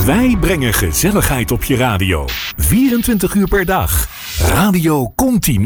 Wij brengen gezelligheid op je radio. 24 uur per dag. Radio Continu.